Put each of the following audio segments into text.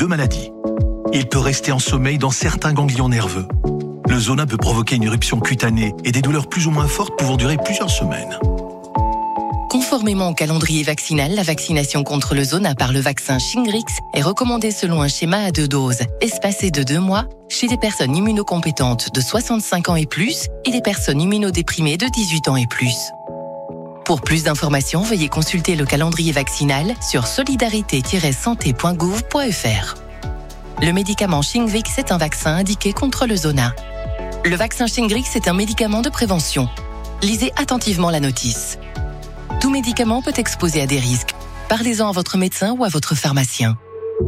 deux maladies. Il peut rester en sommeil dans certains ganglions nerveux. Le zona peut provoquer une éruption cutanée et des douleurs plus ou moins fortes pouvant durer plusieurs semaines. Conformément au calendrier vaccinal, la vaccination contre le zona par le vaccin Shingrix est recommandée selon un schéma à 2 doses, espacées de 2 mois, chez des personnes immunocompétentes de 65 ans et plus et des personnes immunodéprimées de 18 ans et plus. Pour plus d'informations, veuillez consulter le calendrier vaccinal sur solidarité-santé.gouv.fr. Le médicament Shingrix est un vaccin indiqué contre le zona. Le vaccin Shingrix est un médicament de prévention. Lisez attentivement la notice. Tout médicament peut exposer à des risques. Parlez-en à votre médecin ou à votre pharmacien.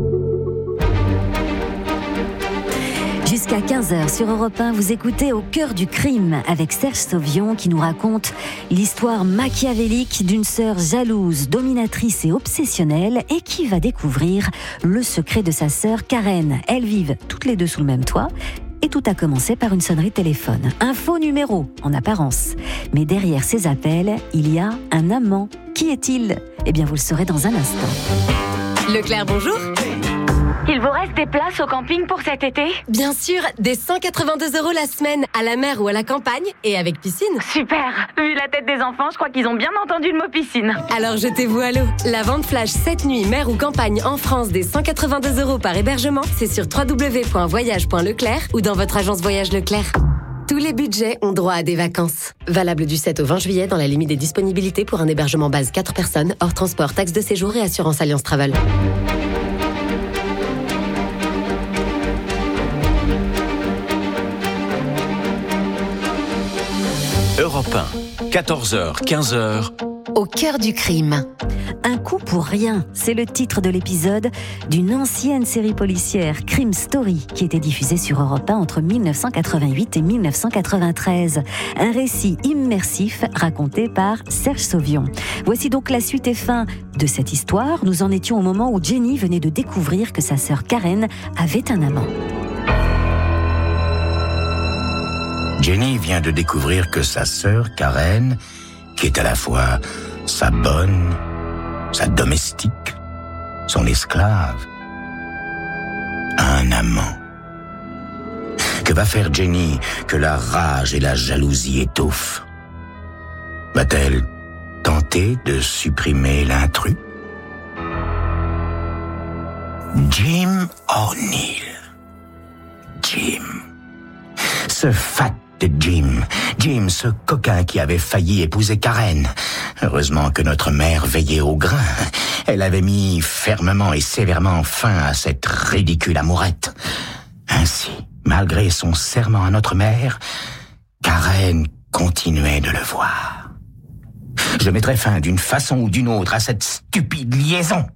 Jusqu'à 15h sur Europe 1, vous écoutez Au cœur du crime avec Serge Sauvion qui nous raconte l'histoire machiavélique d'une sœur jalouse, dominatrice et obsessionnelle et qui va découvrir le secret de sa sœur Karen. Elles vivent toutes les deux sous le même toit. Et tout a commencé par une sonnerie de téléphone. Un faux numéro, en apparence. Mais derrière ces appels, il y a un amant. Qui est-il ? Eh bien, vous le saurez dans un instant. Leclerc, bonjour. Il vous reste des places au camping pour cet été ? Bien sûr, des 182 € la semaine, à la mer ou à la campagne, et avec piscine. Super. Vu la tête des enfants, je crois qu'ils ont bien entendu le mot piscine. Alors jetez-vous à l'eau. La vente flash 7 nuits, mer ou campagne en France des 182 € par hébergement, c'est sur www.voyage.leclerc ou dans votre agence Voyage Leclerc. Tous les budgets ont droit à des vacances. Valable du 7 au 20 juillet dans la limite des disponibilités pour un hébergement base 4 personnes, hors transport, taxe de séjour et assurance Alliance Travel. Europe 1, 14h, 15h. Au cœur du crime. Un coup pour rien, c'est le titre de l'épisode d'une ancienne série policière, Crime Story, qui était diffusée sur Europe 1 entre 1988 et 1993. Un récit immersif raconté par Serge Sauvion. Voici donc la suite et fin de cette histoire. Nous en étions au moment où Jenny venait de découvrir que sa sœur Karen avait un amant. Jenny vient de découvrir que sa sœur Karen, qui est à la fois sa bonne, sa domestique, son esclave, a un amant. Que va faire Jenny que la rage et la jalousie étouffent ? Va-t-elle tenter de supprimer l'intrus ? Jim O'Neill. Jim. Ce fat de Jim. Jim, ce coquin qui avait failli épouser Karen. Heureusement que notre mère veillait au grain. Elle avait mis fermement et sévèrement fin à cette ridicule amourette. Ainsi, malgré son serment à notre mère, Karen continuait de le voir. Je mettrai fin d'une façon ou d'une autre à cette stupide liaison.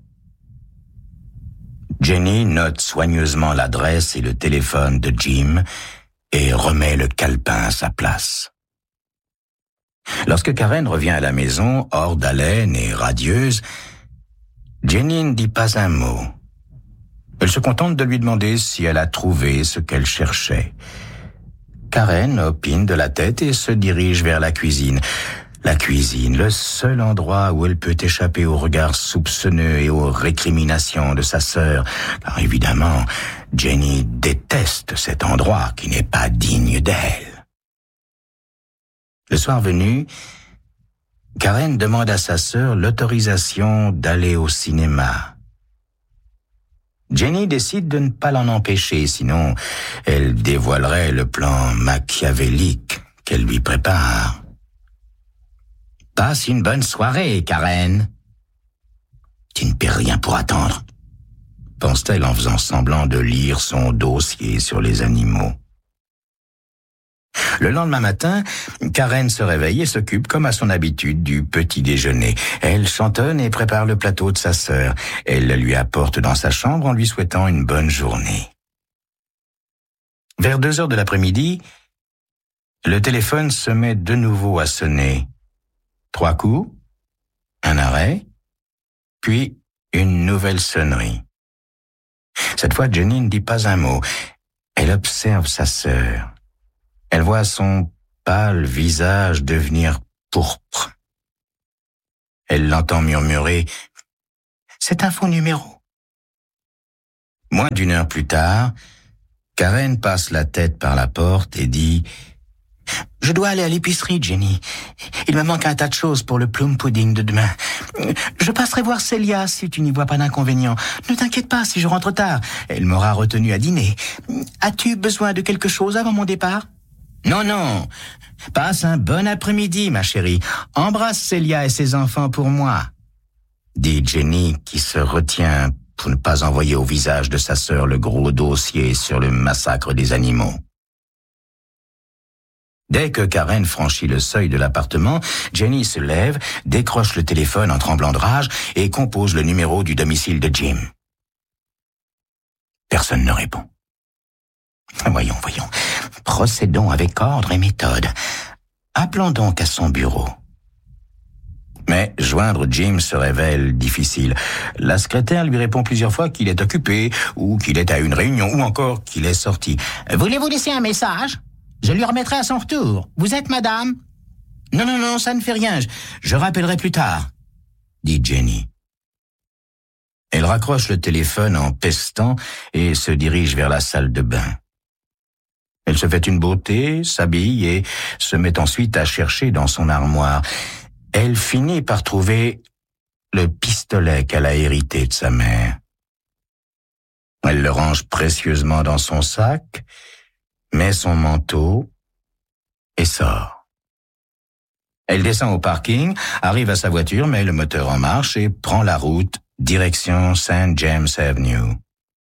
Jenny note soigneusement l'adresse et le téléphone de Jim et remet le calepin à sa place. Lorsque Karen revient à la maison, hors d'haleine et radieuse, Jenny ne dit pas un mot. Elle se contente de lui demander si elle a trouvé ce qu'elle cherchait. Karen opine de la tête et se dirige vers la cuisine. La cuisine, le seul endroit où elle peut échapper aux regards soupçonneux et aux récriminations de sa sœur. Car évidemment, Jenny déteste cet endroit qui n'est pas digne d'elle. Le soir venu, Karen demande à sa sœur l'autorisation d'aller au cinéma. Jenny décide de ne pas l'en empêcher, sinon elle dévoilerait le plan machiavélique qu'elle lui prépare. Passe une bonne soirée, Karen. Tu ne perds rien pour attendre, pense-t-elle en faisant semblant de lire son dossier sur les animaux. Le lendemain matin, Karen se réveille et s'occupe, comme à son habitude, du petit déjeuner. Elle chantonne et prépare le plateau de sa sœur. Elle le lui apporte dans sa chambre en lui souhaitant une bonne journée. Vers 2h de l'après-midi, le téléphone se met de nouveau à sonner. 3 coups, un arrêt, puis une nouvelle sonnerie. Cette fois, Jenny ne dit pas un mot. Elle observe sa sœur. Elle voit son pâle visage devenir pourpre. Elle l'entend murmurer « C'est un faux numéro ». Moins d'une heure plus tard, Karen passe la tête par la porte et dit « Je dois aller à l'épicerie, Jenny. Il me manque un tas de choses pour le plum pudding de demain. Je passerai voir Célia si tu n'y vois pas d'inconvénient. Ne t'inquiète pas si je rentre tard. Elle m'aura retenu à dîner. As-tu besoin de quelque chose avant mon départ ? » « Non. Passe un bon après-midi, ma chérie. Embrasse Célia et ses enfants pour moi, » dit Jenny, qui se retient pour ne pas envoyer au visage de sa sœur le gros dossier sur le massacre des animaux. Dès que Karen franchit le seuil de l'appartement, Jenny se lève, décroche le téléphone en tremblant de rage et compose le numéro du domicile de Jim. Personne ne répond. Voyons. Procédons avec ordre et méthode. Appelons donc à son bureau. Mais joindre Jim se révèle difficile. La secrétaire lui répond plusieurs fois qu'il est occupé, ou qu'il est à une réunion, ou encore qu'il est sorti. « Voulez-vous laisser un message ? Je lui remettrai à son retour. Vous êtes madame ? » « Non, ça ne fait rien. Je rappellerai plus tard, » dit Jenny. Elle raccroche le téléphone en pestant et se dirige vers la salle de bain. Elle se fait une beauté, s'habille et se met ensuite à chercher dans son armoire. Elle finit par trouver le pistolet qu'elle a hérité de sa mère. Elle le range précieusement dans son sac, met son manteau et sort. Elle descend au parking, arrive à sa voiture, met le moteur en marche et prend la route direction St. James Avenue.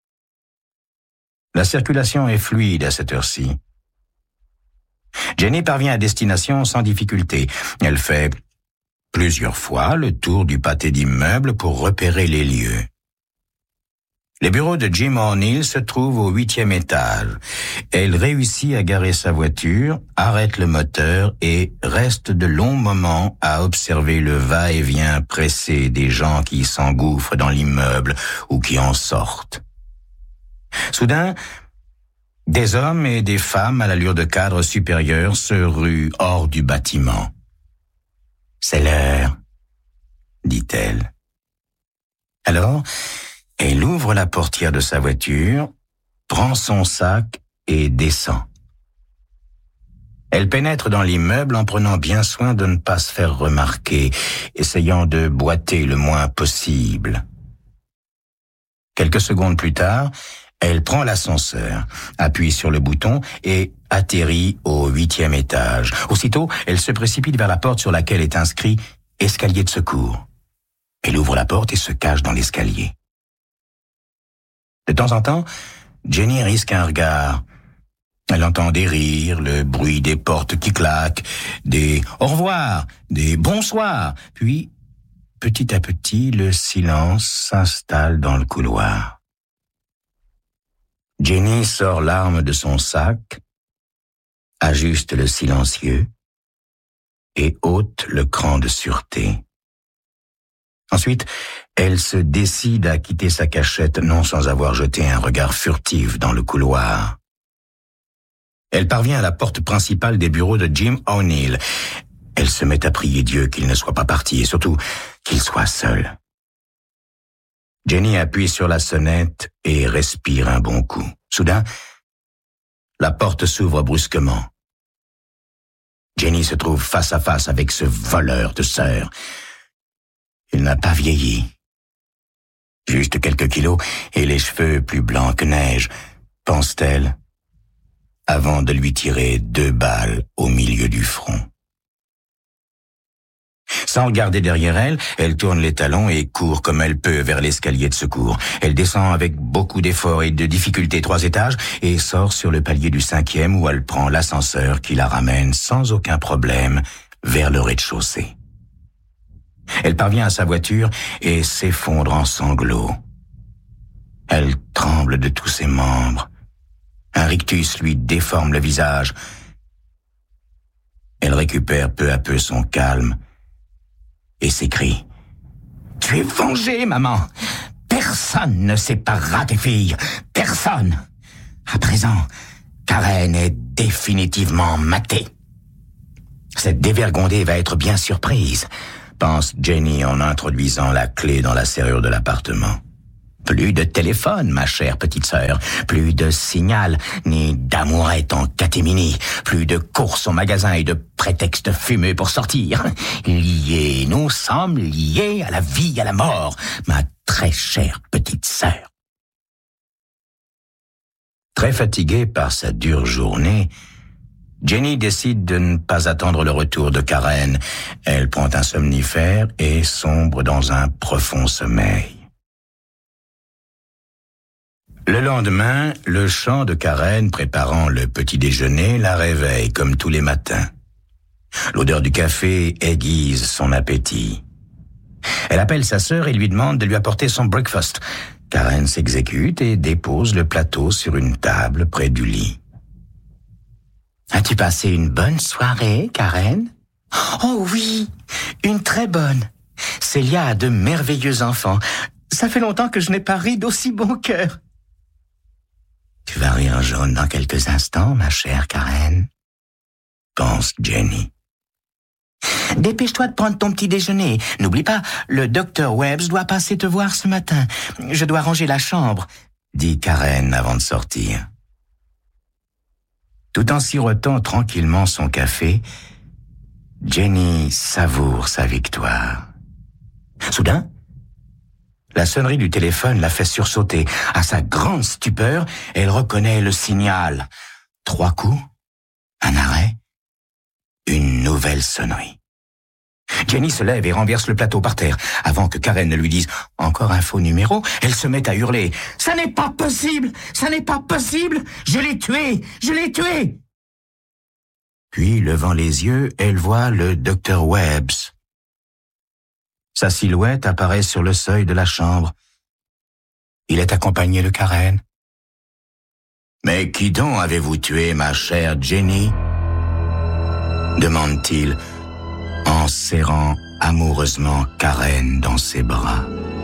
La circulation est fluide à cette heure-ci. Jenny parvient à destination sans difficulté. Elle fait plusieurs fois le tour du pâté d'immeubles pour repérer les lieux. Les bureaux de Jim O'Neill se trouvent au 8e étage. Elle réussit à garer sa voiture, arrête le moteur et reste de longs moments à observer le va-et-vient pressé des gens qui s'engouffrent dans l'immeuble ou qui en sortent. Soudain, des hommes et des femmes à l'allure de cadres supérieurs se ruent hors du bâtiment. « C'est l'heure, » dit-elle. Alors, elle ouvre la portière de sa voiture, prend son sac et descend. Elle pénètre dans l'immeuble en prenant bien soin de ne pas se faire remarquer, essayant de boiter le moins possible. Quelques secondes plus tard, elle prend l'ascenseur, appuie sur le bouton et atterrit au 8e étage. Aussitôt, elle se précipite vers la porte sur laquelle est inscrit « Escalier de secours ». Elle ouvre la porte et se cache dans l'escalier. De temps en temps, Jenny risque un regard. Elle entend des rires, le bruit des portes qui claquent, des « au revoir », des « bonsoir ». Puis, petit à petit, le silence s'installe dans le couloir. Jenny sort l'arme de son sac, ajuste le silencieux et ôte le cran de sûreté. Ensuite, elle se décide à quitter sa cachette, non sans avoir jeté un regard furtif dans le couloir. Elle parvient à la porte principale des bureaux de Jim O'Neill. Elle se met à prier Dieu qu'il ne soit pas parti et surtout qu'il soit seul. Jenny appuie sur la sonnette et respire un bon coup. Soudain, la porte s'ouvre brusquement. Jenny se trouve face à face avec ce voleur de sœur. Il n'a pas vieilli. Juste quelques kilos et les cheveux plus blancs que neige, pense-t-elle, avant de lui tirer 2 balles au milieu du front. Sans regarder derrière elle, elle tourne les talons et court comme elle peut vers l'escalier de secours. Elle descend avec beaucoup d'efforts et de difficultés 3 étages et sort sur le palier du 5e où elle prend l'ascenseur qui la ramène sans aucun problème vers le rez-de-chaussée. Elle parvient à sa voiture et s'effondre en sanglots. Elle tremble de tous ses membres. Un rictus lui déforme le visage. Elle récupère peu à peu son calme et s'écrie « Tu es vengée, maman! Personne ne séparera tes filles! Personne! À présent, Karen est définitivement matée. Cette dévergondée va être bien surprise, pense Jenny en introduisant la clé dans la serrure de l'appartement. Plus de téléphone, ma chère petite sœur. Plus de signal, ni d'amourette en catémini. Plus de courses au magasin et de prétextes fumeux pour sortir. Liés, nous sommes liés à la vie, à la mort, ma très chère petite sœur. Très fatiguée par sa dure journée, Jenny décide de ne pas attendre le retour de Karen. Elle prend un somnifère et sombre dans un profond sommeil. Le lendemain, le chant de Karen préparant le petit déjeuner la réveille comme tous les matins. L'odeur du café aiguise son appétit. Elle appelle sa sœur et lui demande de lui apporter son breakfast. Karen s'exécute et dépose le plateau sur une table près du lit. « As-tu passé une bonne soirée, Karen ?»« Oh oui, une très bonne. Célia a de merveilleux enfants. Ça fait longtemps que je n'ai pas ri d'aussi bon cœur. » « Tu vas rire jaune dans quelques instants, ma chère Karen, » pense Jenny. « Dépêche-toi de prendre ton petit déjeuner. N'oublie pas, le docteur Webbs doit passer te voir ce matin. Je dois ranger la chambre, » dit Karen avant de sortir. Tout en sirotant tranquillement son café, Jenny savoure sa victoire. Soudain, la sonnerie du téléphone la fait sursauter. À sa grande stupeur, elle reconnaît le signal. 3 coups, un arrêt, une nouvelle sonnerie. Jenny se lève et renverse le plateau par terre. Avant que Karen ne lui dise « Encore un faux numéro », elle se met à hurler « Ça n'est pas possible! Ça n'est pas possible! Je l'ai tué! Je l'ai tué !» Puis, levant les yeux, elle voit le docteur Webbs. Sa silhouette apparaît sur le seuil de la chambre. Il est accompagné de Karen. « Mais qui donc avez-vous tué, ma chère Jenny ?» demande-t-il, en serrant amoureusement Karen dans ses bras.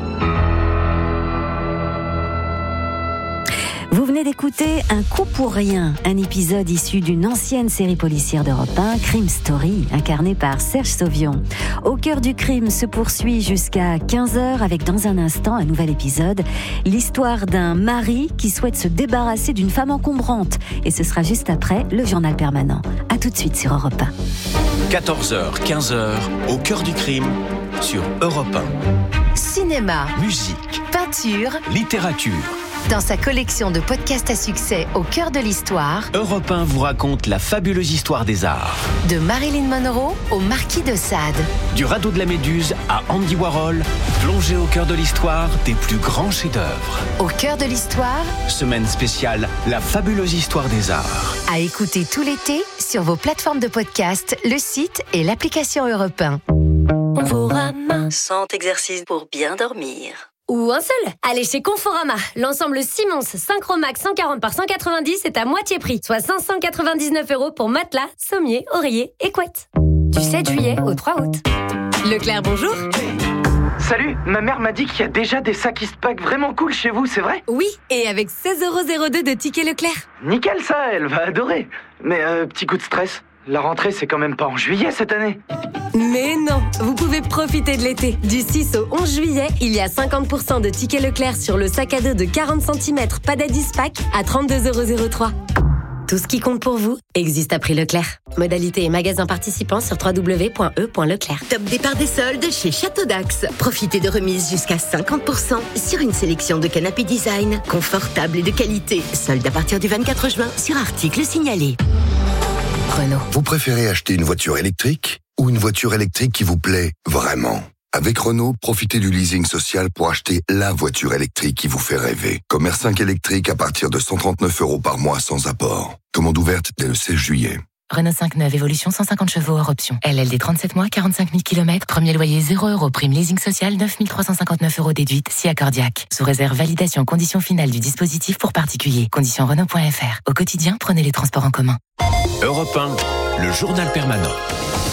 Vous venez d'écouter Un coup pour rien, un épisode issu d'une ancienne série policière d'Europe 1, Crime Story, incarnée par Serge Sauvion. Au cœur du crime se poursuit jusqu'à 15h avec dans un instant un nouvel épisode, l'histoire d'un mari qui souhaite se débarrasser d'une femme encombrante. Et ce sera juste après le journal permanent. À tout de suite sur Europe 1. 14h, 15h, au cœur du crime, sur Europe 1. Cinéma, Musique, peinture, littérature. Dans sa collection de podcasts à succès au cœur de l'histoire, Europe 1 vous raconte la fabuleuse histoire des arts. de Marilyn Monroe au Marquis de Sade. Du radeau de la Méduse à Andy Warhol, plongez au cœur de l'histoire des plus grands chefs-d'œuvre. Au cœur de l'histoire, Semaine spéciale, la fabuleuse histoire des arts. à écouter tout l'été sur vos plateformes de podcast, le site et l'application Europe 1. Conforama. 100 exercices pour bien dormir. Ou un seul. Allez chez Conforama. L'ensemble Simons Synchromax 140 par 190 est à moitié prix, soit 599 € pour matelas, sommier, oreiller et couette. Du 7 juillet au 3 août. Leclerc, bonjour. Salut, ma mère m'a dit qu'il y a déjà des sacs Eastpak vraiment cool chez vous, c'est vrai ? Oui, et avec 16,02 € de tickets Leclerc. Nickel ça, elle va adorer. Mais petit coup de stress, la rentrée c'est quand même pas en juillet cette année. Mais non, vous pouvez profiter de l'été. Du 6 au 11 juillet, il y a 50% de tickets Leclerc sur le sac à dos de 40 cm Padad Eastpak à 32,03 €. Tout ce qui compte pour vous existe à prix Leclerc. Modalité et magasins participants sur www.e.leclerc. Top départ des soldes chez Château d'Axe. Profitez de remises jusqu'à 50% sur une sélection de canapés design, confortables et de qualité. Soldes à partir du 24 juin sur articles signalés. Renault. Vous préférez acheter une voiture électrique ou une voiture électrique qui vous plaît vraiment ? Avec Renault, profitez du leasing social pour acheter la voiture électrique qui vous fait rêver. Comme R5 électrique à partir de 139 € par mois sans apport. Commande ouverte dès le 16 juillet. Renault 5 neuve, évolution 150 chevaux hors option. LLD 37 mois, 45 000 km, premier loyer 0 €, prime leasing social 9 359 € déduite, si accordiaque. Sous réserve validation conditions finales du dispositif pour particuliers. Conditions Renault.fr. Au quotidien, prenez les transports en commun. Europe 1, le journal permanent.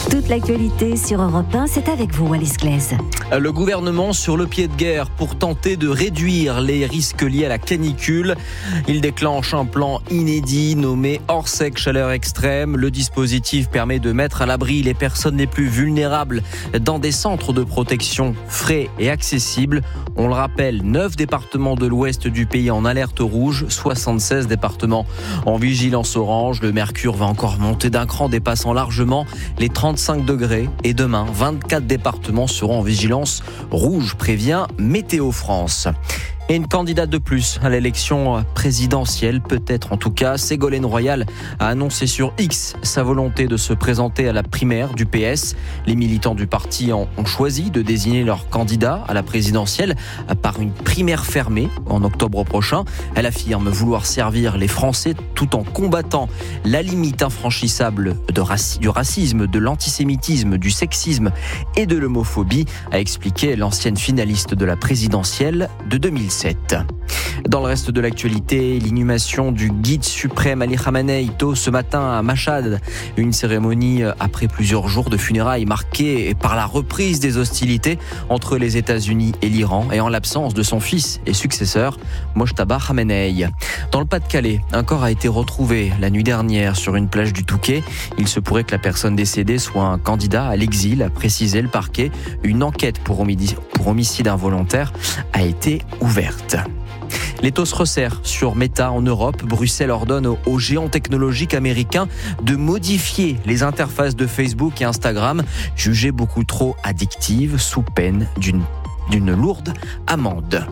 Toute l'actualité sur Europe 1, c'est avec vous, Alice Glaise. Le gouvernement sur le pied de guerre pour tenter de réduire les risques liés à la canicule. Il déclenche un plan inédit nommé Orsec Chaleur Extrême. Le dispositif permet de mettre à l'abri les personnes les plus vulnérables dans des centres de protection frais et accessibles. On le rappelle, 9 départements de l'ouest du pays en alerte rouge, 76 départements en vigilance orange. Le mercure va encore monter d'un cran, dépassant largement les 35 degrés. Et demain, 24 départements seront en vigilance rouge, prévient Météo France. Et une candidate de plus à l'élection présidentielle, peut-être en tout cas. Ségolène Royal a annoncé sur X sa volonté de se présenter à la primaire du PS. Les militants du parti ont choisi de désigner leur candidat à la présidentielle par une primaire fermée en octobre prochain. Elle affirme vouloir servir les Français tout en combattant la limite infranchissable du racisme, de l'antisémitisme, du sexisme et de l'homophobie, a expliqué l'ancienne finaliste de la présidentielle de 2007. Dans le reste de l'actualité, l'inhumation du guide suprême Ali Khamenei tôt ce matin à Machhad. Une cérémonie après plusieurs jours de funérailles marquée par la reprise des hostilités entre les États-Unis et l'Iran et en l'absence de son fils et successeur, Mojtaba Khamenei. Dans le Pas-de-Calais, un corps a été retrouvé la nuit dernière sur une plage du Touquet. Il se pourrait que la personne décédée soit un candidat à l'exil, a précisé le parquet. Une enquête pour homicide involontaire a été ouverte. L'étau se resserre sur Meta en Europe. Bruxelles ordonne aux géants technologiques américains de modifier les interfaces de Facebook et Instagram, jugées beaucoup trop addictives, sous peine d'une lourde amende.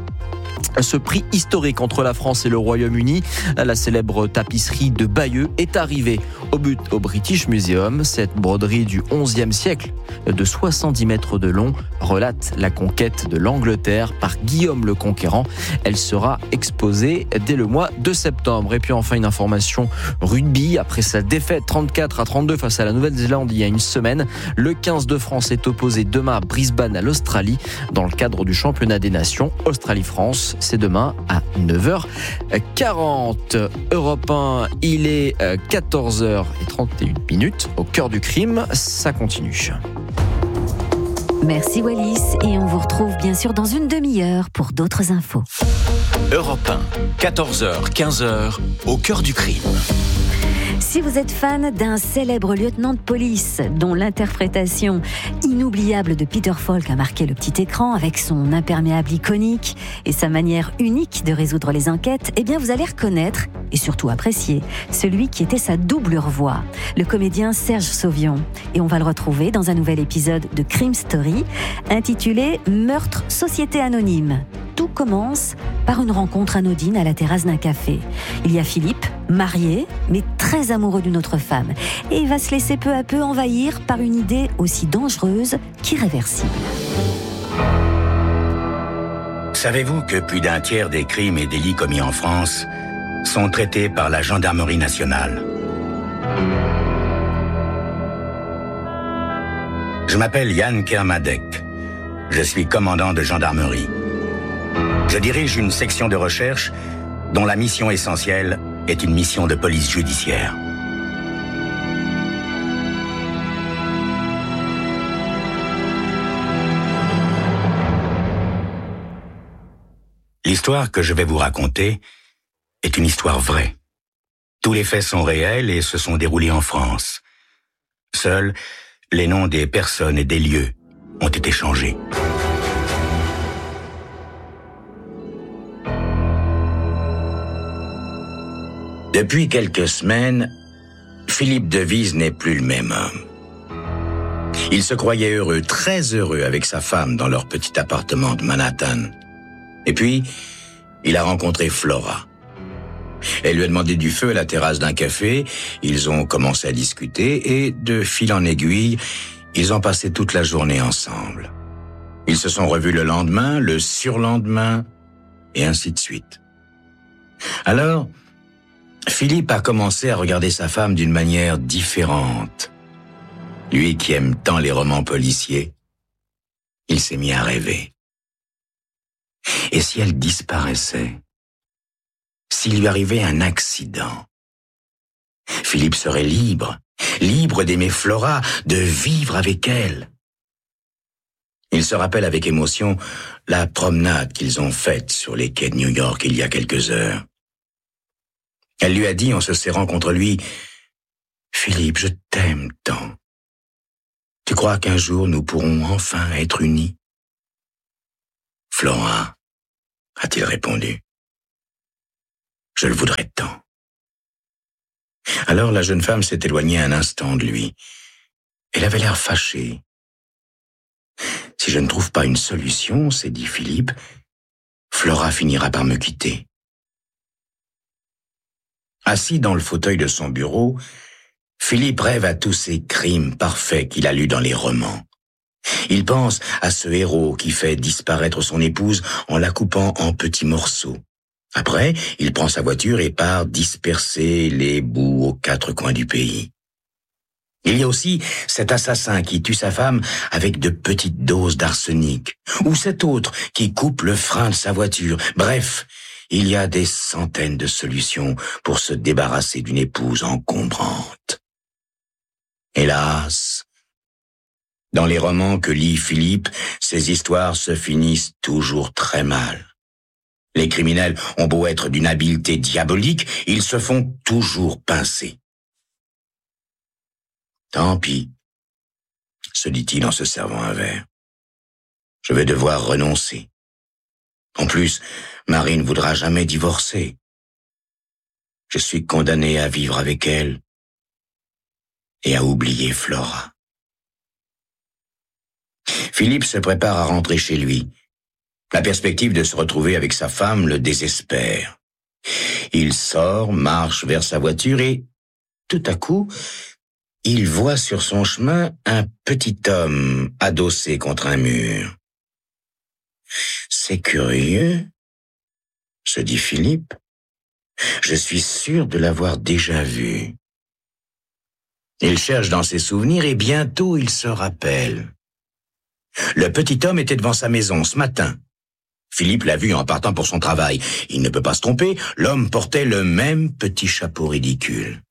Ce prix historique entre la France et le Royaume-Uni, la célèbre tapisserie de Bayeux, est arrivée au British Museum. Cette broderie du XIe siècle, de 70 mètres de long, relate la conquête de l'Angleterre par Guillaume le Conquérant. Elle sera exposée dès le mois de septembre. Et puis enfin une information rugby. Après sa défaite 34-32 face à la Nouvelle-Zélande il y a une semaine, le 15 de France est opposé demain à Brisbane à l'Australie dans le cadre du championnat des nations Australie-France. C'est demain à 9h40. Europe 1, il est 14h31 au cœur du crime. Ça continue. Merci Wallis et on vous retrouve bien sûr dans une demi-heure pour d'autres infos. Europe 1, 14h, 15h, au cœur du crime. Si vous êtes fan d'un célèbre lieutenant de police dont l'interprétation inoubliable de Peter Falk a marqué le petit écran avec son imperméable iconique et sa manière unique de résoudre les enquêtes, eh bien vous allez reconnaître et surtout apprécier celui qui était sa doublure voix, le comédien Serge Sauvion. Et on va le retrouver dans un nouvel épisode de Crime Story intitulé Meurtre Société Anonyme. Tout commence par une rencontre anodine à la terrasse d'un café. Il y a Philippe, marié, mais très amoureux d'une autre femme. Et il va se laisser peu à peu envahir par une idée aussi dangereuse qu'irréversible. Savez-vous que plus d'un tiers des crimes et délits commis en France sont traités par la gendarmerie nationale? Je m'appelle Yann Kermadec. Je suis commandant de gendarmerie. Je dirige une section de recherche dont la mission essentielle est une mission de police judiciaire. L'histoire que je vais vous raconter est une histoire vraie. Tous les faits sont réels et se sont déroulés en France. Seuls les noms des personnes et des lieux ont été changés. Depuis quelques semaines, Philippe Devise n'est plus le même homme. Il se croyait heureux, très heureux avec sa femme dans leur petit appartement de Manhattan. Et puis, il a rencontré Flora. Elle lui a demandé du feu à la terrasse d'un café. Ils ont commencé à discuter et, de fil en aiguille, ils ont passé toute la journée ensemble. Ils se sont revus le lendemain, le surlendemain, et ainsi de suite. Alors, Philippe a commencé à regarder sa femme d'une manière différente. Lui qui aime tant les romans policiers, il s'est mis à rêver. Et si elle disparaissait? S'il lui arrivait un accident? Philippe serait libre, libre d'aimer Flora, de vivre avec elle. Il se rappelle avec émotion la promenade qu'ils ont faite sur les quais de New York il y a quelques heures. Elle lui a dit en se serrant contre lui, « Philippe, je t'aime tant. Tu crois qu'un jour nous pourrons enfin être unis ?» Flora, a-t-il répondu, « Je le voudrais tant. » Alors la jeune femme s'est éloignée un instant de lui. Elle avait l'air fâchée. « Si je ne trouve pas une solution, s'est dit Philippe, Flora finira par me quitter. » Assis dans le fauteuil de son bureau, Philippe rêve à tous ces crimes parfaits qu'il a lus dans les romans. Il pense à ce héros qui fait disparaître son épouse en la coupant en petits morceaux. Après, il prend sa voiture et part disperser les bouts aux quatre coins du pays. Il y a aussi cet assassin qui tue sa femme avec de petites doses d'arsenic, ou cet autre qui coupe le frein de sa voiture. Bref, il y a des centaines de solutions pour se débarrasser d'une épouse encombrante. Hélas, dans les romans que lit Philippe, ces histoires se finissent toujours très mal. Les criminels ont beau être d'une habileté diabolique, ils se font toujours pincer. Tant pis, se dit-il en se servant un verre. Je vais devoir renoncer. En plus, Marie ne voudra jamais divorcer. Je suis condamné à vivre avec elle et à oublier Flora. Philippe se prépare à rentrer chez lui. La perspective de se retrouver avec sa femme le désespère. Il sort, marche vers sa voiture et, tout à coup, il voit sur son chemin un petit homme adossé contre un mur. C'est curieux, se dit Philippe. Je suis sûr de l'avoir déjà vu. Il cherche dans ses souvenirs et bientôt il se rappelle. Le petit homme était devant sa maison ce matin. Philippe l'a vu en partant pour son travail. Il ne peut pas se tromper, l'homme portait le même petit chapeau ridicule.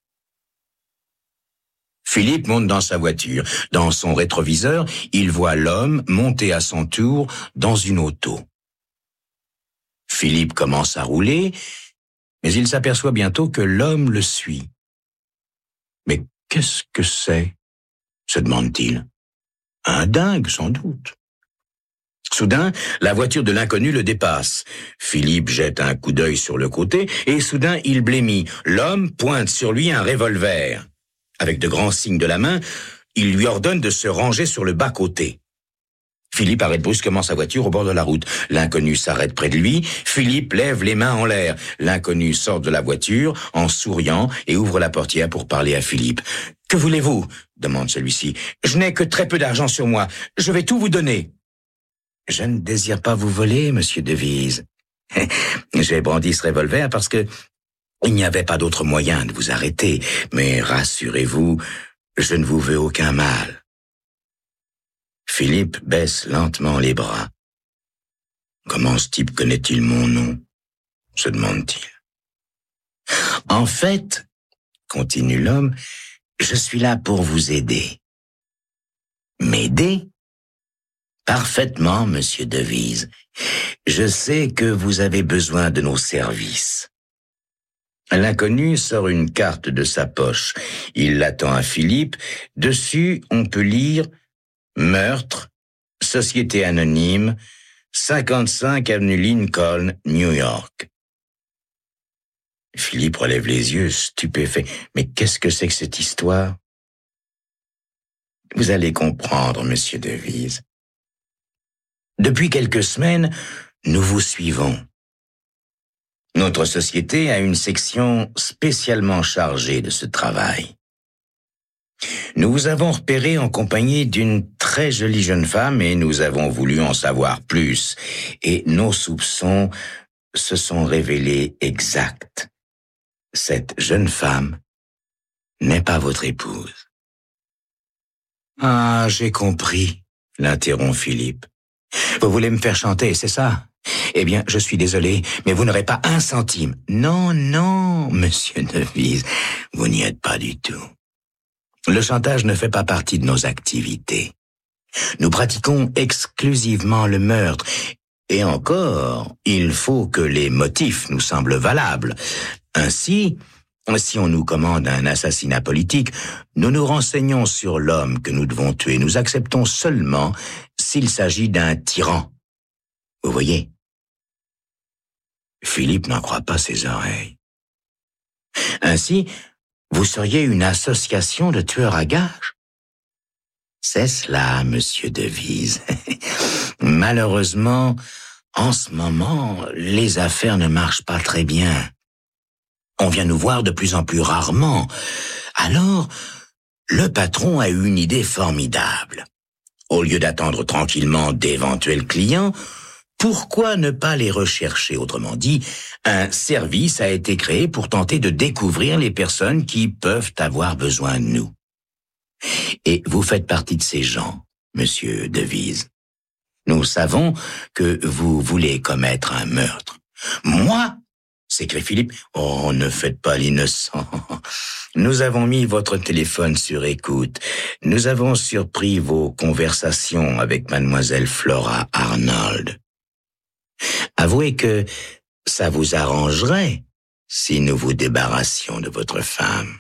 Philippe monte dans sa voiture. Dans son rétroviseur, il voit l'homme monter à son tour dans une auto. Philippe commence à rouler, mais il s'aperçoit bientôt que l'homme le suit. Mais qu'est-ce que c'est ? Se demande-t-il. Un dingue, sans doute. Soudain, la voiture de l'inconnu le dépasse. Philippe jette un coup d'œil sur le côté et soudain, il blêmit. L'homme pointe sur lui un revolver. Avec de grands signes de la main, il lui ordonne de se ranger sur le bas-côté. Philippe arrête brusquement sa voiture au bord de la route. L'inconnu s'arrête près de lui. Philippe lève les mains en l'air. L'inconnu sort de la voiture en souriant et ouvre la portière pour parler à Philippe. « Que voulez-vous » demande celui-ci. « Je n'ai que très peu d'argent sur moi. Je vais tout vous donner. » « Je ne désire pas vous voler, monsieur Devise. J'ai brandi ce revolver parce que il n'y avait pas d'autre moyen de vous arrêter. Mais rassurez-vous, je ne vous veux aucun mal. » Philippe baisse lentement les bras. « Comment ce type connaît-il mon nom ?» se demande-t-il. « En fait, continue l'homme, je suis là pour vous aider. » « M'aider ? » Parfaitement, monsieur Devise. Je sais que vous avez besoin de nos services. L'inconnu sort une carte de sa poche. Il l'attend à Philippe. Dessus, on peut lire « Meurtre, Société anonyme, 55 avenue Lincoln, New York. » Philippe relève les yeux, stupéfait. Mais qu'est-ce que c'est que cette histoire ? Vous allez comprendre, monsieur Devise. Depuis quelques semaines, nous vous suivons. Notre société a une section spécialement chargée de ce travail. Nous vous avons repéré en compagnie d'une très jolie jeune femme et nous avons voulu en savoir plus. Et nos soupçons se sont révélés exacts. Cette jeune femme n'est pas votre épouse. « Ah, j'ai compris », l'interrompt Philippe. « Vous voulez me faire chanter, c'est ça ? Eh bien, je suis désolé, mais vous n'aurez pas un centime. » « Non, non, monsieur Devise, vous n'y êtes pas du tout. Le chantage ne fait pas partie de nos activités. Nous pratiquons exclusivement le meurtre. Et encore, il faut que les motifs nous semblent valables. Ainsi, si on nous commande un assassinat politique, nous nous renseignons sur l'homme que nous devons tuer. Nous acceptons seulement s'il s'agit d'un tyran. Vous voyez ? Philippe n'en croit pas ses oreilles. Ainsi, vous seriez une association de tueurs à gages ? C'est cela, monsieur Devise. Malheureusement, en ce moment, les affaires ne marchent pas très bien. On vient nous voir de plus en plus rarement. Alors, le patron a eu une idée formidable. Au lieu d'attendre tranquillement d'éventuels clients, pourquoi ne pas les rechercher? Autrement dit, un service a été créé pour tenter de découvrir les personnes qui peuvent avoir besoin de nous. Et vous faites partie de ces gens, monsieur Devise. Nous savons que vous voulez commettre un meurtre. Moi? S'écrie Philippe. Oh, ne faites pas l'innocent. Nous avons mis votre téléphone sur écoute. Nous avons surpris vos conversations avec mademoiselle Flora Arnold. Avouez que ça vous arrangerait si nous vous débarrassions de votre femme.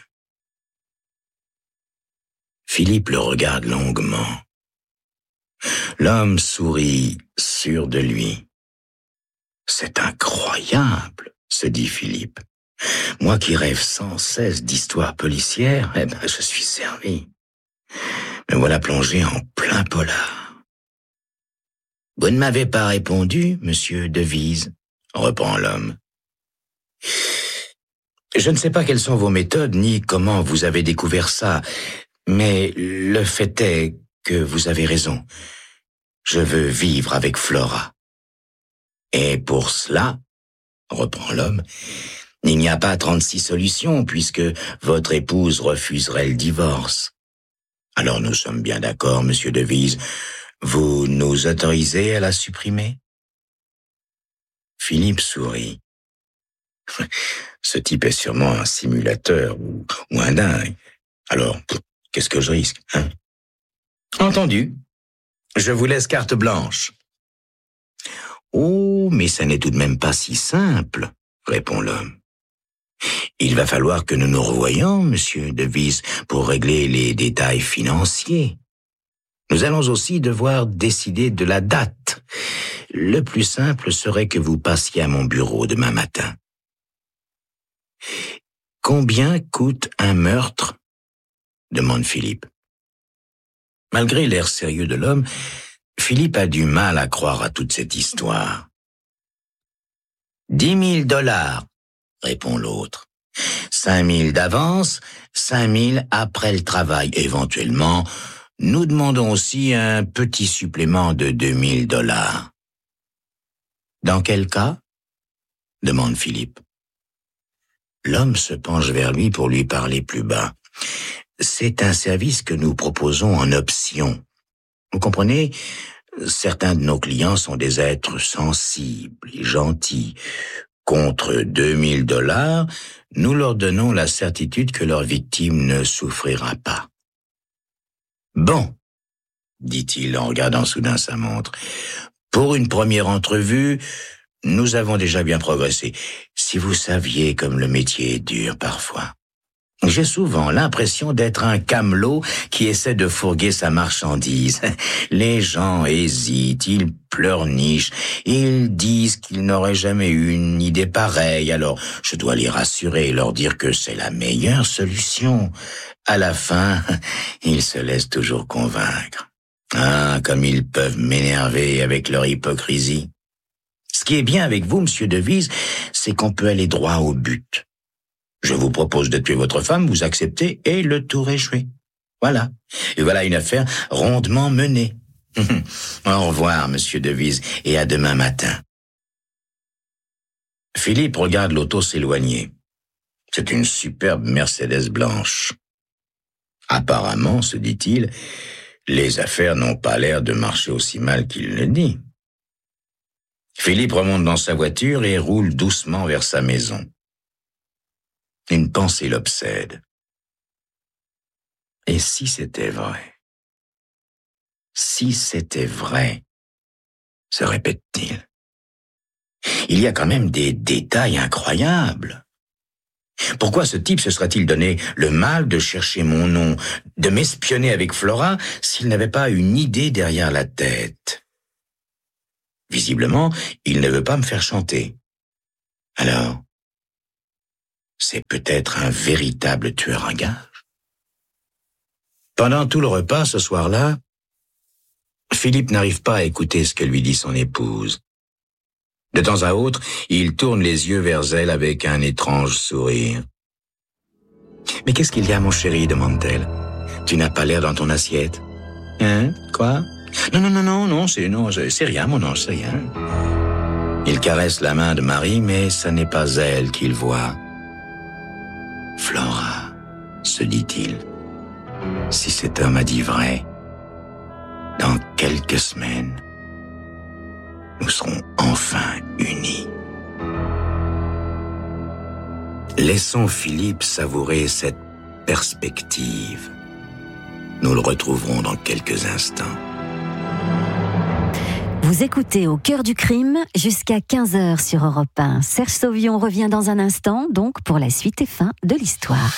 Philippe le regarde longuement. L'homme sourit, sûr de lui. C'est incroyable, se dit Philippe. Moi qui rêve sans cesse d'histoires policières, je suis servi. Me voilà plongé en plein polar. Vous ne m'avez pas répondu, monsieur Devise, reprend l'homme. Je ne sais pas quelles sont vos méthodes, ni comment vous avez découvert ça, mais le fait est que vous avez raison. Je veux vivre avec Flora. Et pour cela, reprend l'homme, il n'y a pas 36 solutions puisque votre épouse refuserait le divorce. Alors nous sommes bien d'accord, monsieur Devise, vous nous autorisez à la supprimer? Philippe sourit. Ce type est sûrement un simulateur ou un dingue. Alors, qu'est-ce que je risque, hein? Entendu. Je vous laisse carte blanche. Oh, mais ça n'est tout de même pas si simple, répond l'homme. Il va falloir que nous nous revoyions, monsieur Devise, pour régler les détails financiers. Nous allons aussi devoir décider de la date. Le plus simple serait que vous passiez à mon bureau demain matin. Combien coûte un meurtre? Demande Philippe. Malgré l'air sérieux de l'homme, Philippe a du mal à croire à toute cette histoire. 10 000 $, répond l'autre. 5 000 d'avance, 5 000 après le travail. Éventuellement, nous demandons aussi un petit supplément de 2 000 $. Dans quel cas? Demande Philippe. L'homme se penche vers lui pour lui parler plus bas. C'est un service que nous proposons en option. Vous comprenez? Certains de nos clients sont des êtres sensibles et gentils. Contre 2 000 $, nous leur donnons la certitude que leur victime ne souffrira pas. Bon, dit-il en regardant soudain sa montre. Pour une première entrevue, nous avons déjà bien progressé. Si vous saviez comme le métier est dur parfois. J'ai souvent l'impression d'être un camelot qui essaie de fourguer sa marchandise. Les gens hésitent, ils pleurnichent, ils disent qu'ils n'auraient jamais eu une idée pareille. Alors, je dois les rassurer et leur dire que c'est la meilleure solution. À la fin, ils se laissent toujours convaincre. Ah, comme ils peuvent m'énerver avec leur hypocrisie. Ce qui est bien avec vous, monsieur Devise, c'est qu'on peut aller droit au but. Je vous propose de tuer votre femme, vous acceptez et le tour est joué. Voilà. Et voilà une affaire rondement menée. Au revoir, monsieur Devise, et à demain matin. Philippe regarde l'auto s'éloigner. C'est une superbe Mercedes blanche. Apparemment, se dit-il, les affaires n'ont pas l'air de marcher aussi mal qu'il le dit. Philippe remonte dans sa voiture et roule doucement vers sa maison. Une pensée l'obsède. Et si c'était vrai? Si c'était vrai, se répète-t-il. Il y a quand même des détails incroyables. Pourquoi ce type se serait-il donné le mal de chercher mon nom, de m'espionner avec Flora, s'il n'avait pas une idée derrière la tête? Visiblement, il ne veut pas me faire chanter. Alors, c'est peut-être un véritable tueur à gages. Pendant tout le repas, ce soir-là, Philippe n'arrive pas à écouter ce que lui dit son épouse. De temps à autre, il tourne les yeux vers elle avec un étrange sourire. « Mais qu'est-ce qu'il y a, mon chéri ?» demande-t-elle. « Tu n'as pas l'air dans ton assiette. »« Hein? Quoi ?»« Non, c'est rien, mon ange, c'est rien. » Il caresse la main de Marie, mais ce n'est pas elle qu'il voit. « Flora, se dit-il, si cet homme a dit vrai, dans quelques semaines, nous serons enfin unis. » Laissons Philippe savourer cette perspective. Nous le retrouverons dans quelques instants. Vous écoutez Au cœur du crime jusqu'à 15h sur Europe 1. Serge Sauvion revient dans un instant, donc pour la suite et fin de l'histoire.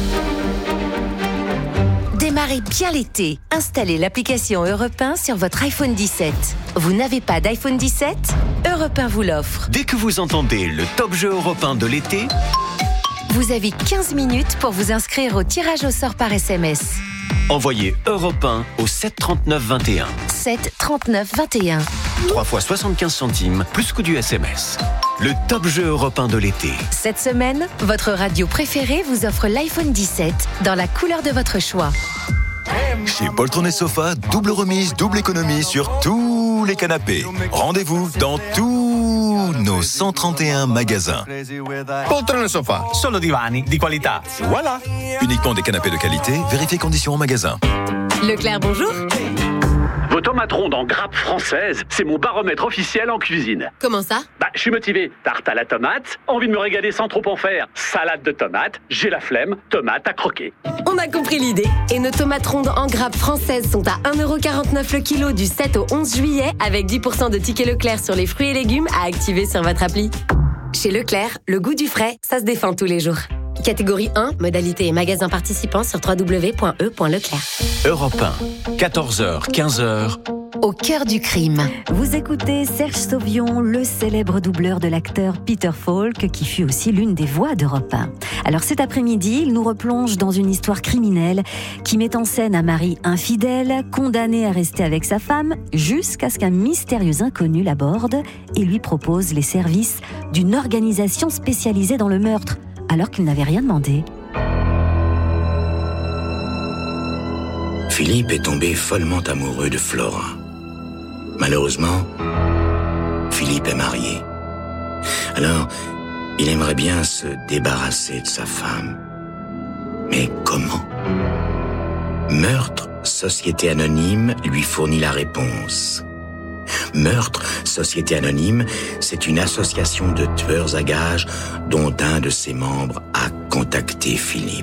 Démarrez bien l'été. Installez l'application Europe 1 sur votre iPhone 17. Vous n'avez pas d'iPhone 17 ? Europe 1 vous l'offre. Dès que vous entendez le top jeu européen de l'été, vous avez 15 minutes pour vous inscrire au tirage au sort par SMS. Envoyez Europe 1 au 7 39 21. 7 39 21. 3 fois 75 centimes, plus coût du SMS. Le top jeu européen de l'été. Cette semaine, votre radio préférée vous offre l'iPhone 17 dans la couleur de votre choix. Chez Poltron et Sofa, double remise, double économie sur tous les canapés. Rendez-vous dans tous nos 131 magasins. Poltron et Sofa, solo divani di qualità. Voilà. Uniquement des canapés de qualité, vérifiez conditions en magasin. Leclerc, bonjour. Vos tomates rondes en grappe française, c'est mon baromètre officiel en cuisine. Comment ça ? Je suis motivé. Tarte à la tomate, envie de me régaler sans trop en faire. Salade de tomates, j'ai la flemme, tomate à croquer. On a compris l'idée. Et nos tomates rondes en grappe française sont à 1,49€ le kilo du 7 au 11 juillet avec 10% de tickets Leclerc sur les fruits et légumes à activer sur votre appli. Chez Leclerc, le goût du frais, ça se défend tous les jours. Catégorie 1, modalité et magasin participants sur www.e.leclerc. Europe 1, 14h, 15h. Au cœur du crime. Vous écoutez Serge Sauvion, le célèbre doubleur de l'acteur Peter Falk, qui fut aussi l'une des voix d'Europe 1. Alors cet après-midi, il nous replonge dans une histoire criminelle qui met en scène un mari infidèle, condamné à rester avec sa femme, jusqu'à ce qu'un mystérieux inconnu l'aborde et lui propose les services d'une organisation spécialisée dans le meurtre, alors qu'il n'avait rien demandé. Philippe est tombé follement amoureux de Flora. Malheureusement, Philippe est marié. Alors, il aimerait bien se débarrasser de sa femme. Mais comment ? Meurtre, Société Anonyme lui fournit la réponse. Meurtre, Société Anonyme, c'est une association de tueurs à gages dont un de ses membres a contacté Philippe.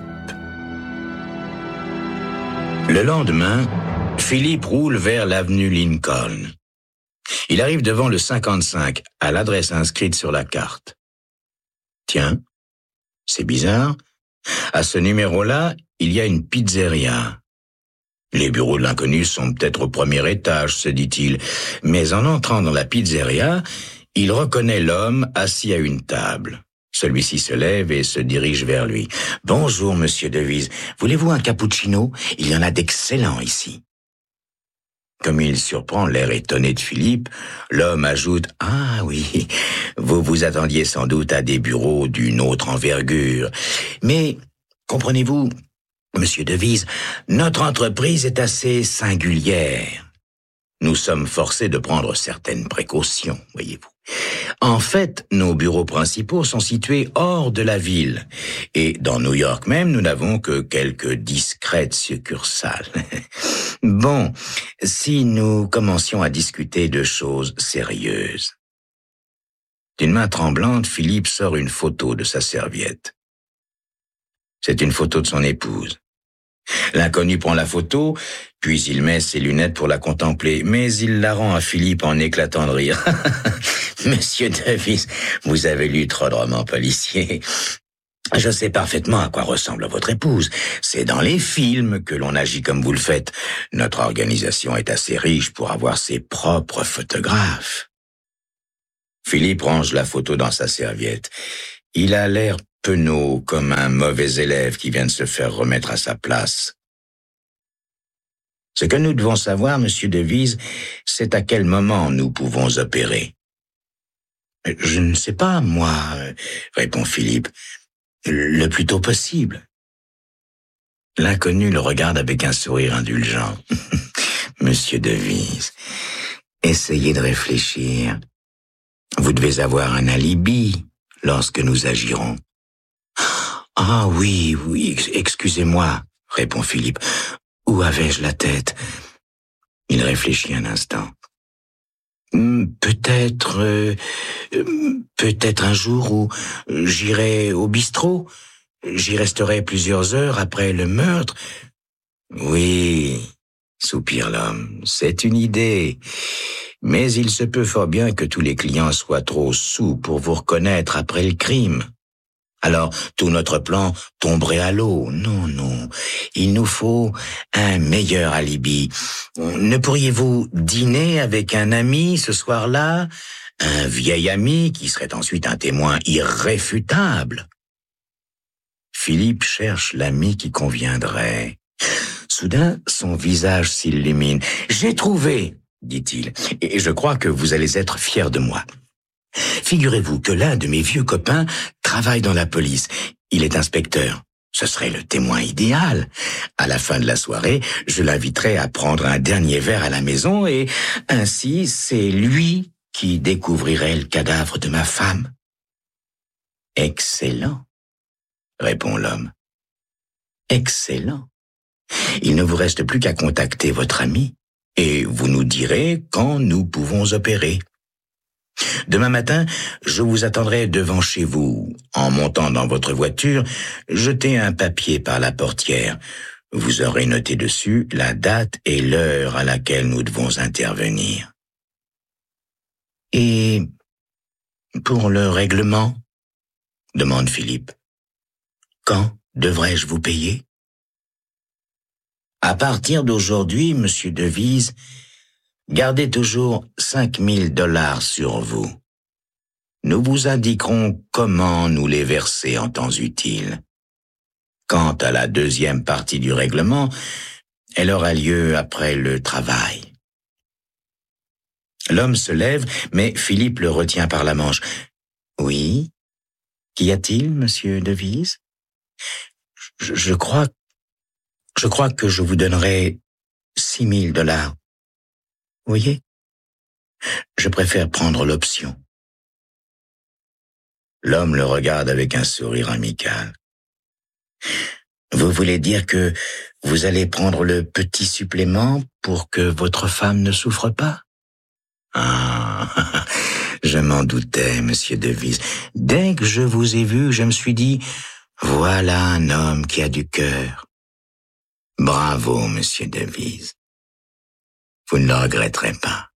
Le lendemain, Philippe roule vers l'avenue Lincoln. Il arrive devant le 55, à l'adresse inscrite sur la carte. Tiens, c'est bizarre. À ce numéro-là, il y a une pizzeria. Les bureaux de l'inconnu sont peut-être au premier étage, se dit-il. Mais en entrant dans la pizzeria, il reconnaît l'homme assis à une table. Celui-ci se lève et se dirige vers lui. « Bonjour, monsieur Devise. Voulez-vous un cappuccino ? Il y en a d'excellents ici. » Comme il surprend l'air étonné de Philippe, l'homme ajoute « Ah oui, vous vous attendiez sans doute à des bureaux d'une autre envergure. Mais, comprenez-vous, monsieur Devise, notre entreprise est assez singulière. Nous sommes forcés de prendre certaines précautions, voyez-vous. En fait, nos bureaux principaux sont situés hors de la ville. Et dans New York même, nous n'avons que quelques discrètes succursales. Bon, si nous commencions à discuter de choses sérieuses. » D'une main tremblante, Philippe sort une photo de sa serviette. C'est une photo de son épouse. L'inconnu prend la photo, puis il met ses lunettes pour la contempler, mais il la rend à Philippe en éclatant de rire. Monsieur Davis, vous avez lu trop de romans policiers. Je sais parfaitement à quoi ressemble votre épouse. C'est dans les films que l'on agit comme vous le faites. Notre organisation est assez riche pour avoir ses propres photographes. Philippe range la photo dans sa serviette. Il a l'air penaud, comme un mauvais élève qui vient de se faire remettre à sa place. Ce que nous devons savoir, monsieur Devise, c'est à quel moment nous pouvons opérer. Je ne sais pas, moi, répond Philippe. Le plus tôt possible. L'inconnu le regarde avec un sourire indulgent. Monsieur Devise, essayez de réfléchir. Vous devez avoir un alibi lorsque nous agirons. Ah oui, excusez-moi, répond Philippe. Où avais-je la tête? Il réfléchit un instant. Peut-être un jour où j'irai au bistrot. J'y resterai plusieurs heures après le meurtre. Oui, soupire l'homme, c'est une idée. Mais il se peut fort bien que tous les clients soient trop saouls pour vous reconnaître après le crime. Alors, tout notre plan tomberait à l'eau. Non, il nous faut un meilleur alibi. Ne pourriez-vous dîner avec un ami ce soir-là? Un vieil ami qui serait ensuite un témoin irréfutable. Philippe cherche l'ami qui conviendrait. Soudain, son visage s'illumine. « J'ai trouvé !» dit-il, « et je crois que vous allez être fiers de moi. Figurez-vous que l'un de mes vieux copains travaille dans la police. Il est inspecteur. Ce serait le témoin idéal. À la fin de la soirée, je l'inviterai à prendre un dernier verre à la maison et ainsi c'est lui qui découvrirait le cadavre de ma femme. » « Excellent, » répond l'homme. « Excellent. Il ne vous reste plus qu'à contacter votre ami et vous nous direz quand nous pouvons opérer. Demain matin, je vous attendrai devant chez vous. En montant dans votre voiture, jetez un papier par la portière. Vous aurez noté dessus la date et l'heure à laquelle nous devons intervenir. Et pour le règlement, demande Philippe. Quand devrais-je vous payer? À partir d'aujourd'hui, monsieur Devise, gardez toujours $5 000 sur vous. Nous vous indiquerons comment nous les verser en temps utile. Quant à la deuxième partie du règlement, elle aura lieu après le travail. L'homme se lève, mais Philippe le retient par la manche. Oui? Qu'y a-t-il, monsieur Devise? Je crois que je vous donnerai $6 000. Vous voyez? Je préfère prendre l'option. L'homme le regarde avec un sourire amical. Vous voulez dire que vous allez prendre le petit supplément pour que votre femme ne souffre pas? Ah, je m'en doutais, monsieur Devise. Dès que je vous ai vu, je me suis dit, voilà un homme qui a du cœur. Bravo, monsieur Devise. Vous ne le regretterez pas.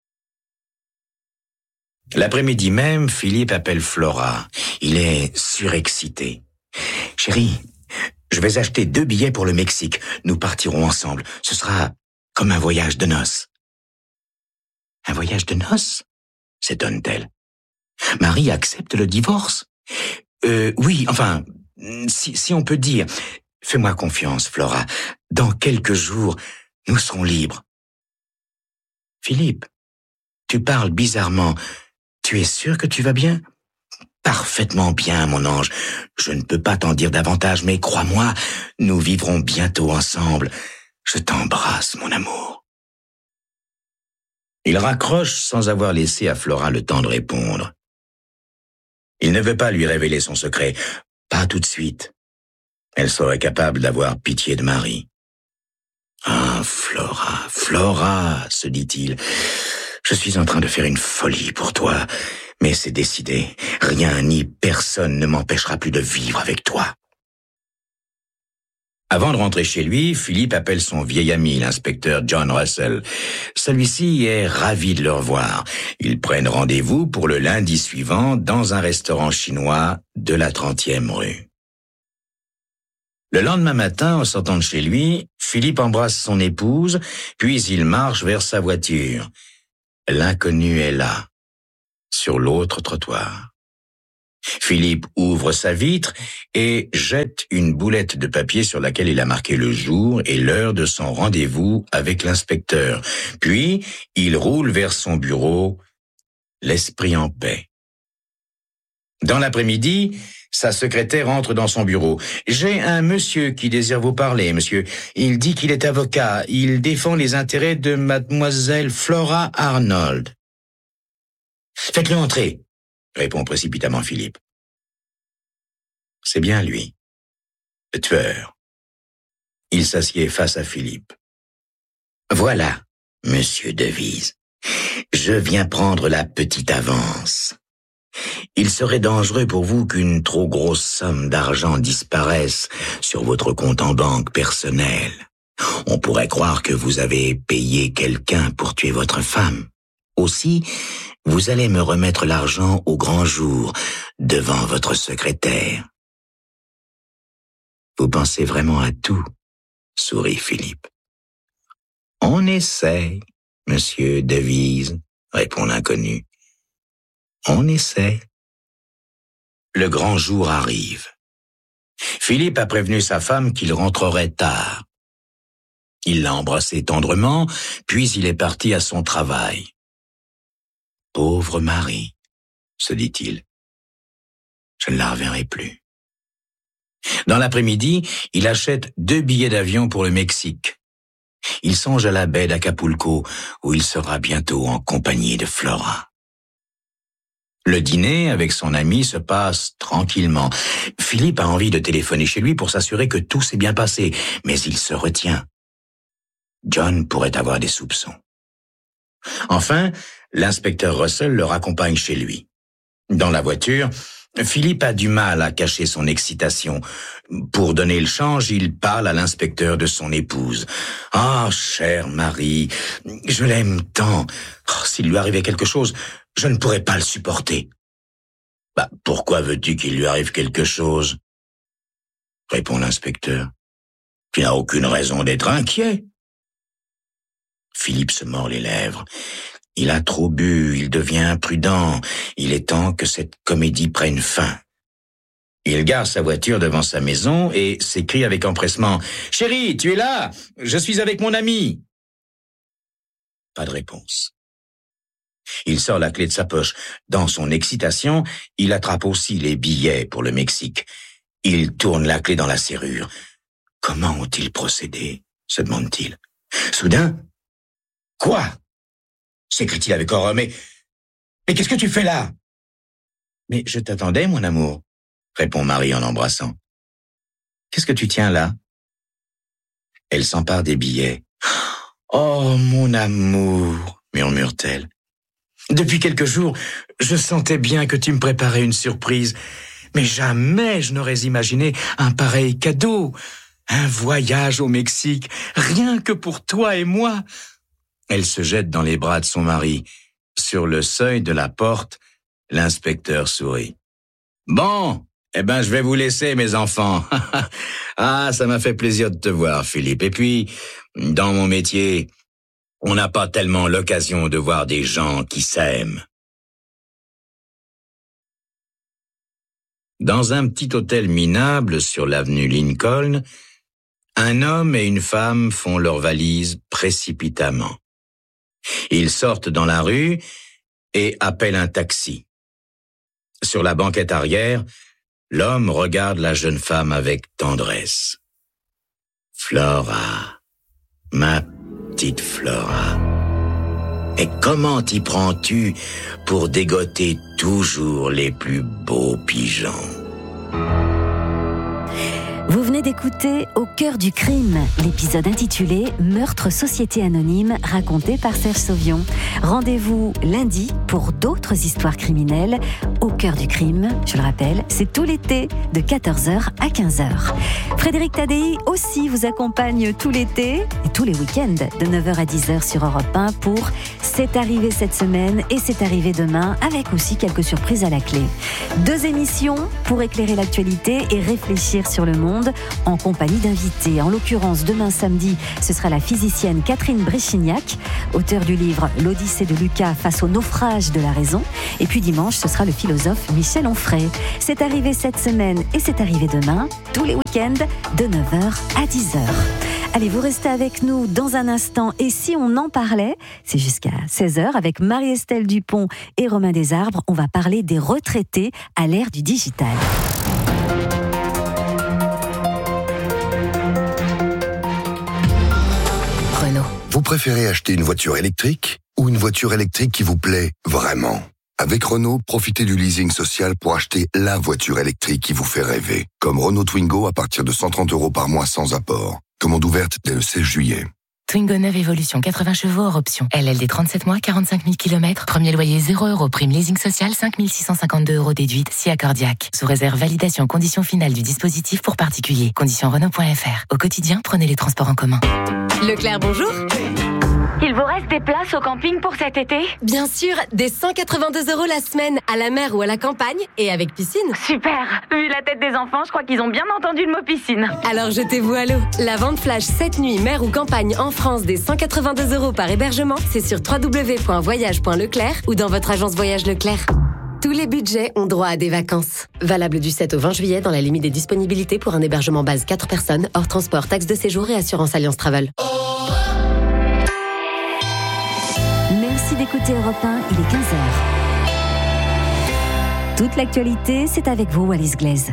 L'après-midi même, Philippe appelle Flora. Il est surexcité. Chérie, je vais acheter 2 billets pour le Mexique. Nous partirons ensemble. Ce sera comme un voyage de noces. Un voyage de noces? S'étonne-t-elle. Marie accepte le divorce? Oui, enfin, si on peut dire. Fais-moi confiance, Flora. Dans quelques jours, nous serons libres. Philippe, tu parles bizarrement. Tu es sûr que tu vas bien? Parfaitement bien, mon ange. Je ne peux pas t'en dire davantage, mais crois-moi, nous vivrons bientôt ensemble. Je t'embrasse, mon amour. Il raccroche sans avoir laissé à Flora le temps de répondre. Il ne veut pas lui révéler son secret. Pas tout de suite. Elle serait capable d'avoir pitié de Marie. Ah, Flora, se dit-il. Je suis en train de faire une folie pour toi, mais c'est décidé. Rien ni personne ne m'empêchera plus de vivre avec toi. Avant de rentrer chez lui, Philippe appelle son vieil ami, l'inspecteur John Russell. Celui-ci est ravi de le revoir. Ils prennent rendez-vous pour le lundi suivant dans un restaurant chinois de la 30e rue. Le lendemain matin, en sortant de chez lui, Philippe embrasse son épouse, puis il marche vers sa voiture. L'inconnu est là, sur l'autre trottoir. Philippe ouvre sa vitre et jette une boulette de papier sur laquelle il a marqué le jour et l'heure de son rendez-vous avec l'inspecteur. Puis, il roule vers son bureau, l'esprit en paix. Dans l'après-midi, sa secrétaire entre dans son bureau. « J'ai un monsieur qui désire vous parler, monsieur. Il dit qu'il est avocat. Il défend les intérêts de mademoiselle Flora Arnold. »« Faites-le entrer », répond précipitamment Philippe. C'est bien lui, le tueur. Il s'assied face à Philippe. « Voilà, monsieur Devise. Je viens prendre la petite avance. Il serait dangereux pour vous qu'une trop grosse somme d'argent disparaisse sur votre compte en banque personnel. On pourrait croire que vous avez payé quelqu'un pour tuer votre femme. Aussi, vous allez me remettre l'argent au grand jour, devant votre secrétaire. » Vous pensez vraiment à tout, sourit Philippe. On essaye, monsieur Devise, répond l'inconnu. On essaie. Le grand jour arrive. Philippe a prévenu sa femme qu'il rentrerait tard. Il l'a embrassée tendrement, puis il est parti à son travail. Pauvre Marie, se dit-il. Je ne la reverrai plus. Dans l'après-midi, il achète 2 billets d'avion pour le Mexique. Il songe à la baie d'Acapulco, où il sera bientôt en compagnie de Flora. Le dîner avec son ami se passe tranquillement. Philippe a envie de téléphoner chez lui pour s'assurer que tout s'est bien passé, mais il se retient. John pourrait avoir des soupçons. Enfin, l'inspecteur Russell le raccompagne chez lui. Dans la voiture, Philippe a du mal à cacher son excitation. Pour donner le change, il parle à l'inspecteur de son épouse. « Ah, chère Marie, je l'aime tant. Oh, s'il lui arrivait quelque chose, je ne pourrais pas le supporter. »« Bah, pourquoi veux-tu qu'il lui arrive quelque chose ?» répond l'inspecteur. « Tu n'as aucune raison d'être inquiet. » Philippe se mord les lèvres. Il a trop bu, il devient imprudent. Il est temps que cette comédie prenne fin. Il gare sa voiture devant sa maison et s'écrie avec empressement. « Chérie, tu es là? Je suis avec mon ami. » Pas de réponse. Il sort la clé de sa poche. Dans son excitation, il attrape aussi les billets pour le Mexique. Il tourne la clé dans la serrure. Comment ont-ils procédé? Se demande-t-il. Soudain, « Quoi ?» s'écrie-t-il avec horreur. Mais qu'est-ce que tu fais là? Mais je t'attendais, mon amour, répond Marie en l'embrassant. Qu'est-ce que tu tiens là? Elle s'empare des billets. Oh, mon amour, murmure-t-elle. Depuis quelques jours, je sentais bien que tu me préparais une surprise. Mais jamais je n'aurais imaginé un pareil cadeau. Un voyage au Mexique, rien que pour toi et moi. Elle se jette dans les bras de son mari. Sur le seuil de la porte, l'inspecteur sourit. « Bon, je vais vous laisser, mes enfants. Ah, ça m'a fait plaisir de te voir, Philippe. Et puis, dans mon métier, on n'a pas tellement l'occasion de voir des gens qui s'aiment. » Dans un petit hôtel minable sur l'avenue Lincoln, un homme et une femme font leurs valises précipitamment. Ils sortent dans la rue et appellent un taxi. Sur la banquette arrière, l'homme regarde la jeune femme avec tendresse. « Flora, ma petite Flora, et comment t'y prends-tu pour dégoter toujours les plus beaux pigeons ?» Vous venez d'écouter Au cœur du crime, l'épisode intitulé Meurtre Société Anonyme, raconté par Serge Sauvion. Rendez-vous lundi pour d'autres histoires criminelles. Au cœur du crime, je le rappelle, c'est tout l'été de 14h à 15h. Frédéric Tadei aussi vous accompagne tout l'été et tous les week-ends de 9h à 10h sur Europe 1 pour C'est arrivé cette semaine et C'est arrivé demain, avec aussi quelques surprises à la clé. 2 émissions pour éclairer l'actualité et réfléchir sur le monde en compagnie d'invités. En l'occurrence, demain samedi, ce sera la physicienne Catherine Bréchignac, auteure du livre L'Odyssée de Lucas face au naufrage de la raison. Et puis dimanche, ce sera le philosophe Michel Onfray. C'est arrivé cette semaine et C'est arrivé demain, tous les week-ends de 9h à 10h. Allez, vous restez avec nous dans un instant. Et si on en parlait, c'est jusqu'à 16h avec Marie-Estelle Dupont et Romain Desarbres. On va parler des retraités à l'ère du digital. Renault. Vous préférez acheter une voiture électrique ou une voiture électrique qui vous plaît vraiment ? Avec Renault, profitez du leasing social pour acheter la voiture électrique qui vous fait rêver. Comme Renault Twingo à partir de 130 € par mois sans apport. Commande ouverte dès le 16 juillet. Twingo 9 Evolution, 80 chevaux hors option. LLD 37 mois, 45 000 km. Premier loyer 0 €. Prime leasing social, 5 652 € déduite, si accordiaque. Sous réserve validation conditions finales du dispositif pour particuliers. Conditions Renault.fr. Au quotidien, prenez les transports en commun. Leclerc, bonjour. Il vous reste des places au camping pour cet été ? Bien sûr, des 182 € la semaine, à la mer ou à la campagne, et avec piscine. Super. Vu la tête des enfants, je crois qu'ils ont bien entendu le mot piscine. Alors jetez-vous à l'eau. La vente flash 7 nuits, mer ou campagne en France des 182 € par hébergement, c'est sur www.voyage.leclerc ou dans votre agence Voyage Leclerc. Tous les budgets ont droit à des vacances. Valable du 7 au 20 juillet dans la limite des disponibilités pour un hébergement base 4 personnes, hors transport, taxe de séjour et assurance Alliance Travel. Merci d'écouter Europe 1, il est 15h. Toute l'actualité, c'est avec vous, Wallis Glaise.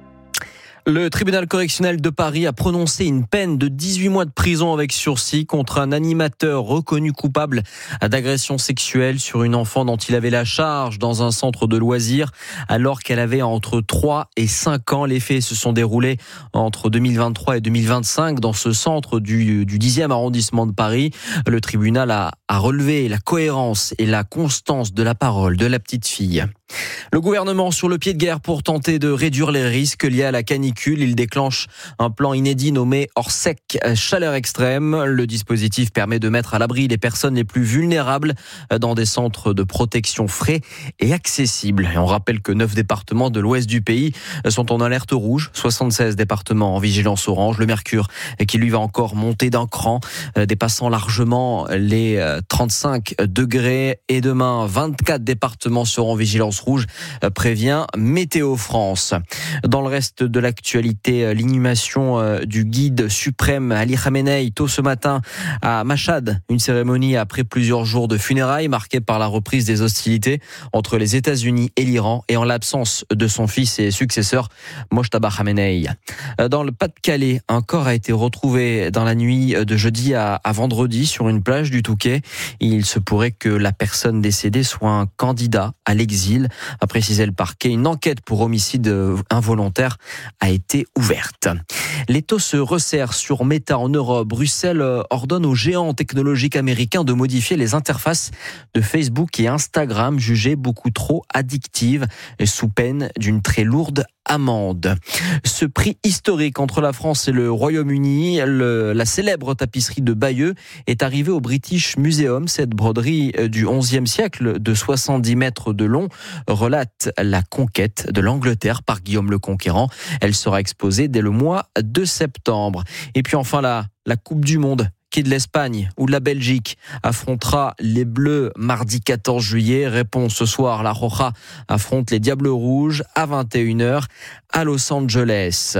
Le tribunal correctionnel de Paris a prononcé une peine de 18 mois de prison avec sursis contre un animateur reconnu coupable d'agression sexuelle sur une enfant dont il avait la charge dans un centre de loisirs alors qu'elle avait entre 3 et 5 ans. Les faits se sont déroulés entre 2023 et 2025 dans ce centre du 10e arrondissement de Paris. Le tribunal a relevé la cohérence et la constance de la parole de la petite fille. Le gouvernement sur le pied de guerre pour tenter de réduire les risques liés à la canicule. Il déclenche un plan inédit nommé Orsec Chaleur Extrême. Le dispositif permet de mettre à l'abri les personnes les plus vulnérables dans des centres de protection frais et accessibles. Et on rappelle que 9 départements de l'ouest du pays sont en alerte rouge, 76 départements en vigilance orange. Le mercure qui lui va encore monter d'un cran, dépassant largement les 35 degrés. Et demain, 24 départements seront en vigilance rouge, prévient Météo France. Dans le reste de l'actualité, l'inhumation du guide suprême Ali Khamenei tôt ce matin à Machhad, une cérémonie après plusieurs jours de funérailles marquée par la reprise des hostilités entre les États-Unis et l'Iran et en l'absence de son fils et successeur Mojtaba Khamenei. Dans le Pas-de-Calais, un corps a été retrouvé dans la nuit de jeudi à vendredi sur une plage du Touquet. Il se pourrait que la personne décédée soit un candidat à l'exil, a précisé le parquet. Une enquête pour homicide involontaire a été ouverte. Les taux se resserrent sur Meta en Europe. Bruxelles ordonne aux géants technologiques américains de modifier les interfaces de Facebook et Instagram, jugées beaucoup trop addictives, sous peine d'une très lourde amende. Ce prix historique entre la France et le Royaume-Uni, la célèbre tapisserie de Bayeux est arrivée au British Museum. Cette broderie du XIe siècle de 70 mètres de long relate la conquête de l'Angleterre par Guillaume le Conquérant. Elle sera exposée dès le mois de septembre. Et puis enfin la Coupe du Monde qui de l'Espagne ou de la Belgique affrontera les Bleus mardi 14 juillet. Réponse ce soir, la Roja affronte les Diables Rouges à 21h à Los Angeles.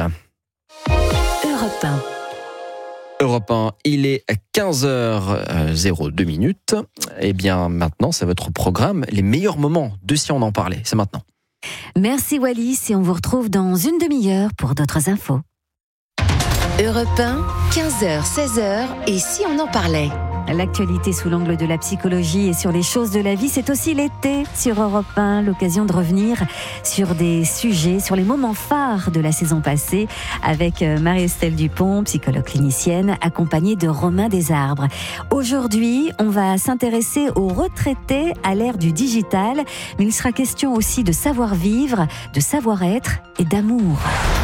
Europe 1, il est 15h02. Et bien maintenant, c'est votre programme, les meilleurs moments de Si on en parlait. C'est maintenant. Merci Wallis et on vous retrouve dans une demi-heure pour d'autres infos. Europe 1, 15h, 16h, et si on en parlait ? L'actualité sous l'angle de la psychologie et sur les choses de la vie, c'est aussi l'été sur Europe 1, l'occasion de revenir sur des sujets, sur les moments phares de la saison passée avec Marie-Estelle Dupont, psychologue clinicienne, accompagnée de Romain Desarbres. Aujourd'hui, on va s'intéresser aux retraités à l'ère du digital, mais il sera question aussi de savoir-vivre, de savoir-être et d'amour.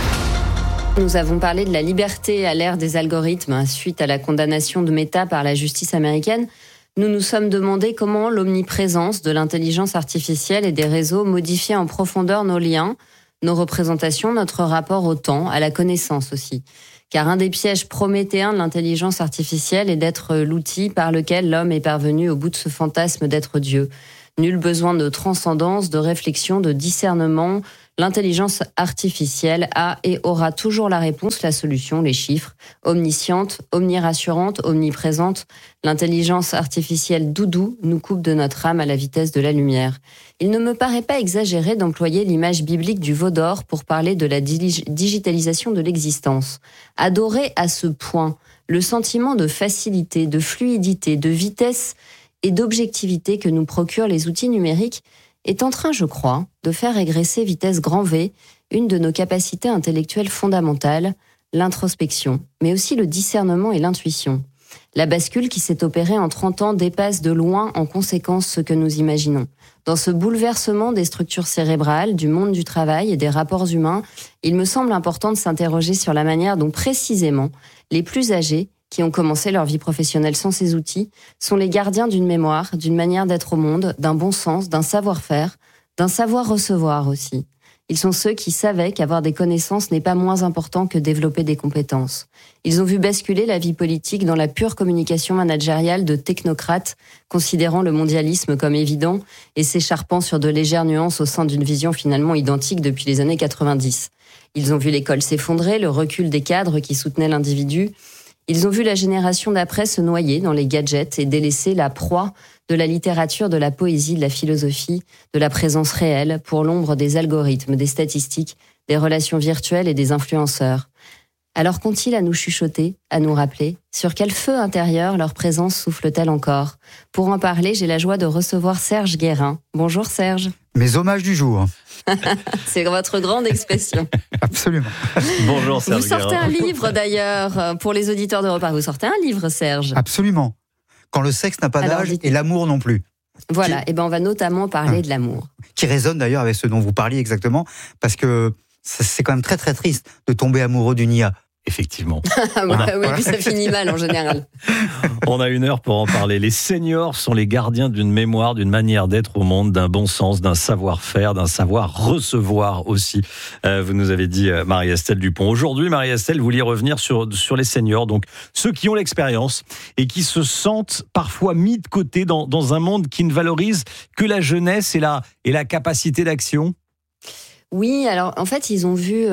Nous avons parlé de la liberté à l'ère des algorithmes suite à la condamnation de Meta par la justice américaine. Nous nous sommes demandé comment l'omniprésence de l'intelligence artificielle et des réseaux modifiait en profondeur nos liens, nos représentations, notre rapport au temps, à la connaissance aussi. Car un des pièges prométhéens de l'intelligence artificielle est d'être l'outil par lequel l'homme est parvenu au bout de ce fantasme d'être Dieu. Nul besoin de transcendance, de réflexion, de discernement. L'intelligence artificielle a et aura toujours la réponse, la solution, les chiffres. Omnisciente, omnirassurante, omniprésente, l'intelligence artificielle doudou nous coupe de notre âme à la vitesse de la lumière. Il ne me paraît pas exagéré d'employer l'image biblique du veau d'or pour parler de la digitalisation de l'existence. Adorer à ce point le sentiment de facilité, de fluidité, de vitesse et d'objectivité que nous procurent les outils numériques est en train, je crois, de faire régresser vitesse grand V une de nos capacités intellectuelles fondamentales, l'introspection, mais aussi le discernement et l'intuition. La bascule qui s'est opérée en 30 ans dépasse de loin en conséquence ce que nous imaginons. Dans ce bouleversement des structures cérébrales, du monde du travail et des rapports humains, il me semble important de s'interroger sur la manière dont précisément les plus âgés, qui ont commencé leur vie professionnelle sans ces outils, sont les gardiens d'une mémoire, d'une manière d'être au monde, d'un bon sens, d'un savoir-faire, d'un savoir-recevoir aussi. Ils sont ceux qui savaient qu'avoir des connaissances n'est pas moins important que développer des compétences. Ils ont vu basculer la vie politique dans la pure communication managériale de technocrates, considérant le mondialisme comme évident et s'écharpant sur de légères nuances au sein d'une vision finalement identique depuis les années 90. Ils ont vu l'école s'effondrer, le recul des cadres qui soutenaient l'individu. Ils ont vu la génération d'après se noyer dans les gadgets et délaisser la proie de la littérature, de la poésie, de la philosophie, de la présence réelle pour l'ombre des algorithmes, des statistiques, des relations virtuelles et des influenceurs. Alors qu'ont-ils à nous chuchoter, à nous rappeler? Sur quel feu intérieur leur présence souffle-t-elle encore? Pour en parler, j'ai la joie de recevoir Serge Guérin. Bonjour Serge. Mes hommages du jour. C'est votre grande expression. Absolument. Bonjour Serge. Vous sortez un livre d'ailleurs pour les auditeurs d'Europe 1. Vous sortez un livre, Serge. Absolument. Quand le sexe n'a pas d'âge et l'amour non plus. Voilà, et ben on va notamment parler de l'amour. Qui résonne d'ailleurs avec ce dont vous parliez exactement, parce que c'est quand même très très triste de tomber amoureux d'une IA. Effectivement. Oui, puis ça finit mal en général. On a 1 heure pour en parler. Les seniors sont les gardiens d'une mémoire, d'une manière d'être au monde, d'un bon sens, d'un savoir-faire, d'un savoir-recevoir aussi. Vous nous avez dit Marie-Estelle Dupont. Aujourd'hui, Marie-Estelle, vous vouliez revenir sur les seniors, donc ceux qui ont l'expérience et qui se sentent parfois mis de côté dans un monde qui ne valorise que la jeunesse et la capacité d'action. Oui, alors en fait, ils ont vu,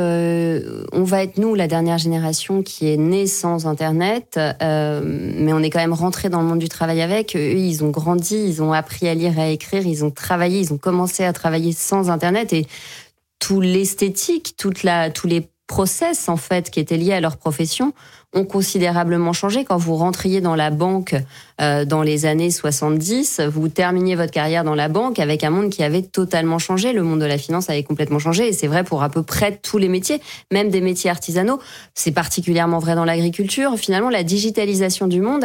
on va être nous, la dernière génération qui est née sans Internet, mais on est quand même rentré dans le monde du travail avec. Eux, ils ont grandi, ils ont appris à lire et à écrire, ils ont travaillé, ils ont commencé à travailler sans Internet et tout l'esthétique, tous les process en fait qui étaient liés à leur profession ont considérablement changé. Quand vous rentriez dans la banque dans les années 70, vous terminiez votre carrière dans la banque avec un monde qui avait totalement changé. Le monde de la finance avait complètement changé et c'est vrai pour à peu près tous les métiers, même des métiers artisanaux. C'est particulièrement vrai dans l'agriculture. Finalement, la digitalisation du monde,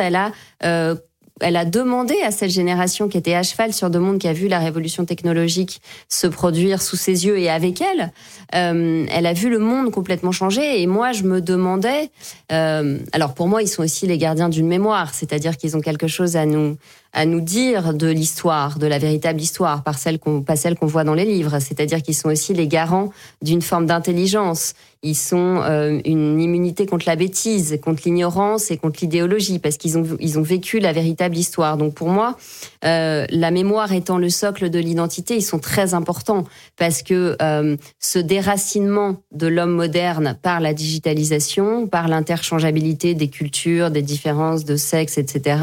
elle a demandé à cette génération qui était à cheval sur deux mondes, qui a vu la révolution technologique se produire sous ses yeux et avec elle, elle a vu le monde complètement changer. Et moi, je me demandais... alors pour moi, ils sont aussi les gardiens d'une mémoire, c'est-à-dire qu'ils ont quelque chose à nous dire de l'histoire, de la véritable histoire, pas celle qu'on voit dans les livres. C'est-à-dire qu'ils sont aussi les garants d'une forme d'intelligence. Ils sont une immunité contre la bêtise, contre l'ignorance et contre l'idéologie, parce qu'ils ont vécu la véritable histoire. Donc pour moi, la mémoire étant le socle de l'identité, ils sont très importants, parce que ce déracinement de l'homme moderne par la digitalisation, par l'interchangeabilité des cultures, des différences de sexe, etc.,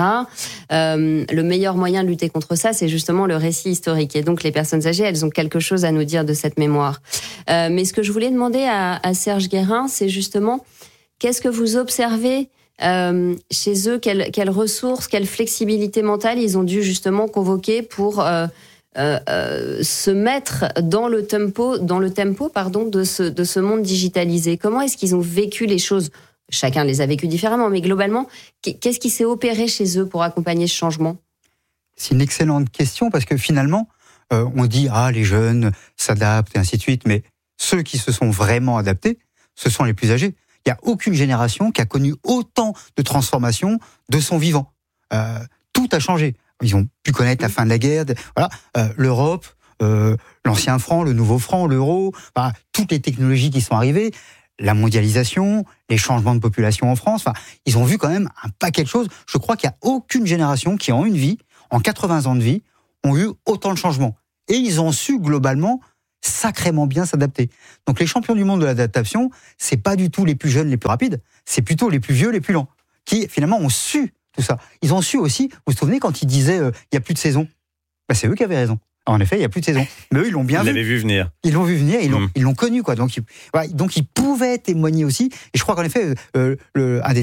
le meilleur moyen de lutter contre ça, c'est justement le récit historique. Et donc les personnes âgées, elles ont quelque chose à nous dire de cette mémoire. Mais ce que je voulais demander à Serge Guérin, c'est justement, qu'est-ce que vous observez Chez eux, quelles ressources, quelle flexibilité mentale ils ont dû justement convoquer pour se mettre dans le tempo de ce monde digitalisé. Comment est-ce qu'ils ont vécu les choses ? Chacun les a vécues différemment, mais globalement, qu'est-ce qui s'est opéré chez eux pour accompagner ce changement ? C'est une excellente question parce que finalement, on dit les jeunes s'adaptent et ainsi de suite, mais ceux qui se sont vraiment adaptés, ce sont les plus âgés. Il n'y a aucune génération qui a connu autant de transformations de son vivant. Tout a changé. Ils ont pu connaître la fin de la guerre, l'Europe, l'ancien franc, le nouveau franc, l'euro, toutes les technologies qui sont arrivées, la mondialisation, les changements de population en France. Ils ont vu quand même un paquet de choses. Je crois qu'il n'y a aucune génération qui, en une vie, en 80 ans de vie, ont eu autant de changements. Et ils ont su globalement sacrément bien s'adapter. Donc les champions du monde de l'adaptation, c'est pas du tout les plus jeunes, les plus rapides, c'est plutôt les plus vieux, les plus lents, qui finalement ont su tout ça. Ils ont su aussi, vous vous souvenez quand ils disaient il n'y a plus de saison, c'est eux qui avaient raison. Alors, en effet, il n'y a plus de saison. Mais eux, ils l'ont bien vu. Ils l'avaient vu venir. Ils l'ont vu venir, ils l'ont connu, quoi. Donc ils pouvaient témoigner aussi. Et je crois qu'en effet, un des